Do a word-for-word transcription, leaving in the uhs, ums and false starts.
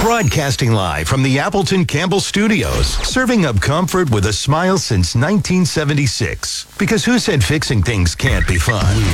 Broadcasting live from the Appleton Campbell Studios, serving up comfort with a smile since nineteen seventy-six. Because who said fixing things can't be fun?